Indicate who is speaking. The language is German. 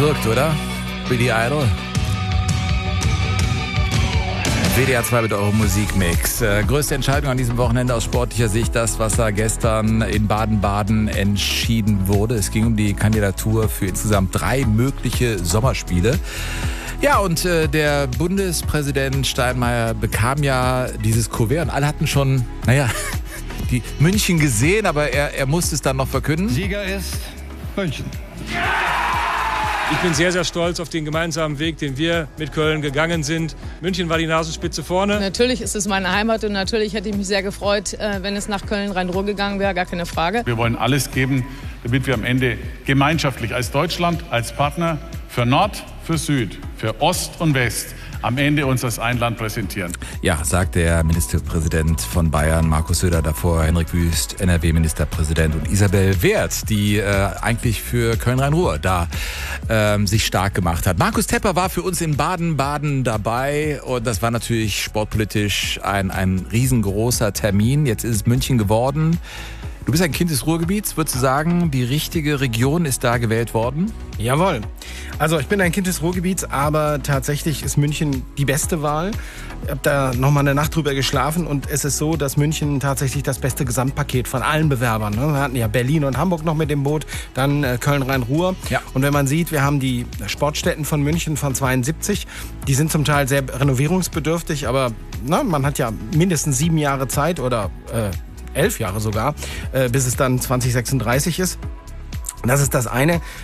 Speaker 1: Verrückt, oder? Billy Idol. WDR 2 mit eurem Musikmix. Größte Entscheidung an diesem Wochenende aus sportlicher Sicht, das, was da gestern in Baden-Baden entschieden wurde. Es ging um die Kandidatur für insgesamt 3 mögliche Sommerspiele. Ja, und der Bundespräsident Steinmeier bekam ja dieses Kuvert und alle hatten schon, die München gesehen, aber er musste es dann noch verkünden.
Speaker 2: Sieger ist München.
Speaker 3: Ich bin sehr, sehr stolz auf den gemeinsamen Weg, den wir mit Köln gegangen sind. München war die Nasenspitze vorne.
Speaker 4: Natürlich ist es meine Heimat und natürlich hätte ich mich sehr gefreut, wenn es nach Köln-Rhein-Ruhr gegangen wäre, gar keine Frage.
Speaker 5: Wir wollen alles geben, damit wir am Ende gemeinschaftlich als Deutschland, als Partner für Nord, für Süd, für Ost und West am Ende uns als ein Land präsentieren.
Speaker 1: Ja, sagt der Ministerpräsident von Bayern, Markus Söder, davor Henrik Wüst, NRW-Ministerpräsident und Isabel Wert, die eigentlich für Köln-Rhein-Ruhr da sich stark gemacht hat. Markus Tepper war für uns in Baden-Baden dabei und das war natürlich sportpolitisch ein riesengroßer Termin. Jetzt ist es München geworden. Du bist ein Kind des Ruhrgebiets, würdest du sagen, die richtige Region ist da gewählt worden?
Speaker 6: Jawohl. Also ich bin ein Kind des Ruhrgebiets, aber tatsächlich ist München die beste Wahl. Ich habe da nochmal eine Nacht drüber geschlafen und es ist so, dass München tatsächlich das beste Gesamtpaket von allen Bewerbern. Wir hatten ja Berlin und Hamburg noch mit dem Boot, dann Köln-Rhein-Ruhr. Ja. Und wenn man sieht, wir haben die Sportstätten von München von 72, die sind zum Teil sehr renovierungsbedürftig, aber man hat ja mindestens 7 Jahre Zeit oder 11 Jahre sogar, bis es dann 2036 ist. Das ist das eine.